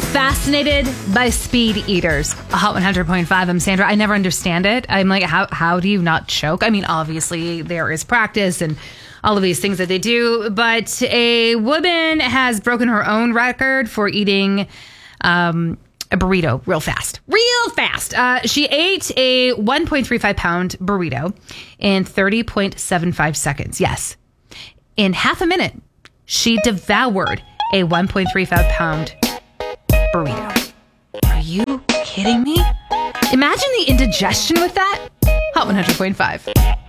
Fascinated by speed eaters. Hot 100.5. I'm Sandra. I never understand it. I'm like, how do you not choke? I mean, obviously there is practice and all of these things that they do, but a woman has broken her own record for eating a burrito real fast. She ate a 1.35 pound burrito in 30.75 seconds. Yes. In half a minute, she devoured a 1.35 pound burrito. Are you kidding me? Imagine the indigestion with that. Hot 100.5.